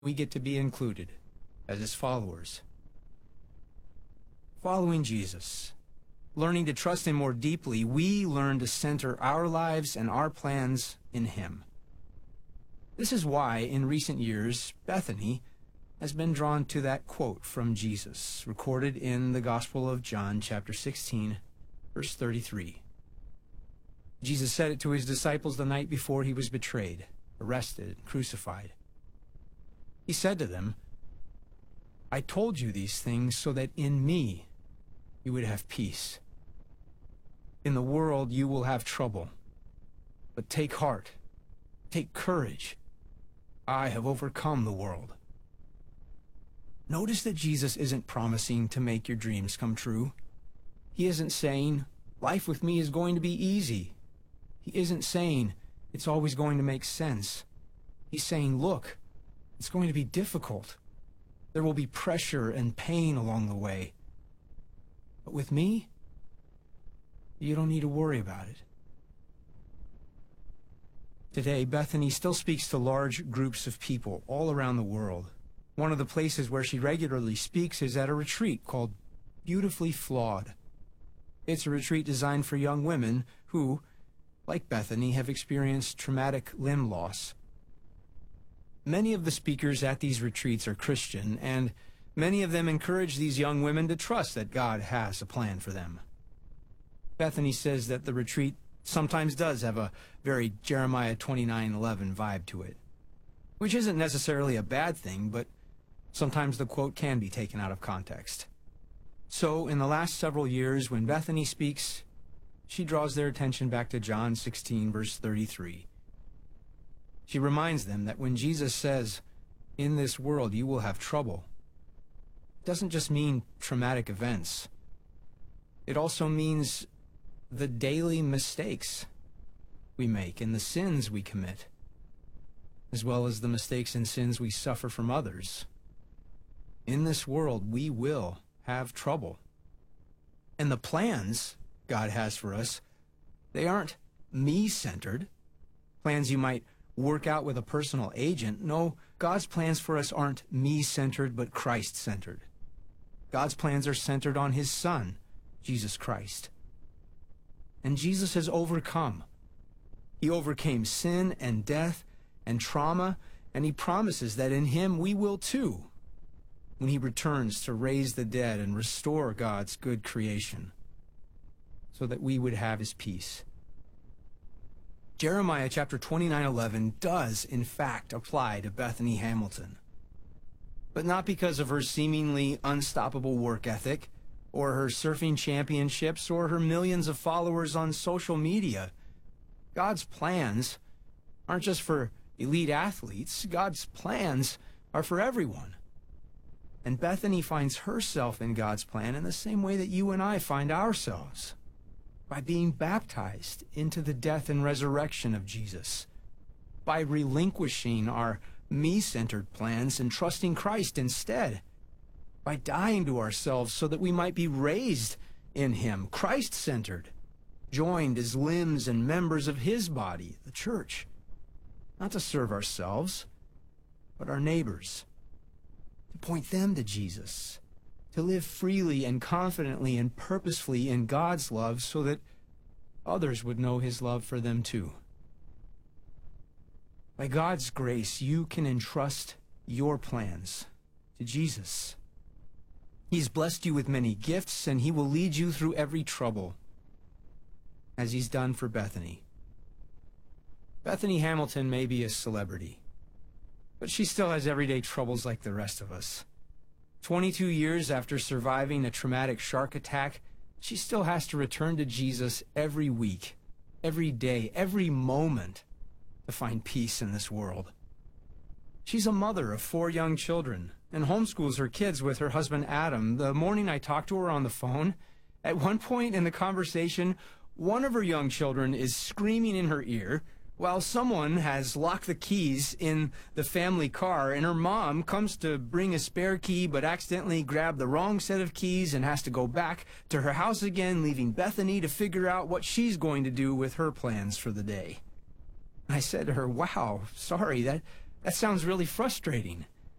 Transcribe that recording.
we get to be included as his followers. Following Jesus, learning to trust him more deeply, we learn to center our lives and our plans in him. This is why, in recent years, Bethany has been drawn to that quote from Jesus, recorded in the Gospel of John, chapter 16, verse 33. Jesus said it to his disciples the night before he was betrayed, arrested, and crucified. He said to them, "I told you these things so that in me you would have peace. In the world you will have trouble, but take heart, take courage. I have overcome the world." Notice that Jesus isn't promising to make your dreams come true. He isn't saying, life with me is going to be easy. He isn't saying, it's always going to make sense. He's saying, look, it's going to be difficult. There will be pressure and pain along the way. But with me, you don't need to worry about it. Today, Bethany still speaks to large groups of people all around the world. One of the places where she regularly speaks is at a retreat called Beautifully Flawed. It's a retreat designed for young women who, like Bethany, have experienced traumatic limb loss. Many of the speakers at these retreats are Christian, and many of them encourage these young women to trust that God has a plan for them. Bethany says that the retreat sometimes does have a very Jeremiah 29:11 vibe to it, which isn't necessarily a bad thing, but sometimes the quote can be taken out of context. So, in the last several years, when Bethany speaks, she draws their attention back to John 16, verse 33. She reminds them that when Jesus says, "In this world you will have trouble," it doesn't just mean traumatic events. It also means the daily mistakes we make and the sins we commit, as well as the mistakes and sins we suffer from others. In this world, we will have trouble. And the plans God has for us, they aren't me-centered, plans you might work out with a personal agent. No, God's plans for us aren't me-centered, but Christ-centered. God's plans are centered on his Son, Jesus Christ. And Jesus has overcome. He overcame sin and death and trauma, and he promises that in him we will too, when he returns to raise the dead and restore God's good creation, so that we would have his peace. Jeremiah chapter 29:11 does, in fact, apply to Bethany Hamilton. But not because of her seemingly unstoppable work ethic, or her surfing championships, or her millions of followers on social media. God's plans aren't just for elite athletes. God's plans are for everyone. And Bethany finds herself in God's plan in the same way that you and I find ourselves, by being baptized into the death and resurrection of Jesus, by relinquishing our me-centered plans and trusting Christ instead, by dying to ourselves so that we might be raised in him, Christ-centered, joined as limbs and members of his body, the church, not to serve ourselves, but our neighbors, to point them to Jesus, to live freely and confidently and purposefully in God's love so that others would know his love for them too. By God's grace, you can entrust your plans to Jesus. He's blessed you with many gifts, and he will lead you through every trouble, as he's done for Bethany. Bethany Hamilton may be a celebrity, but she still has everyday troubles like the rest of us. 22 years after surviving a traumatic shark attack, she still has to return to Jesus every week, every day, every moment to find peace in this world. She's a mother of 4 young children and homeschools her kids with her husband Adam. The morning I talked to her on the phone, at one point in the conversation, one of her young children is screaming in her ear while someone has locked the keys in the family car, and her mom comes to bring a spare key but accidentally grabbed the wrong set of keys and has to go back to her house again, leaving Bethany to figure out what she's going to do with her plans for the day. I said to her, "Wow, sorry, that sounds really frustrating."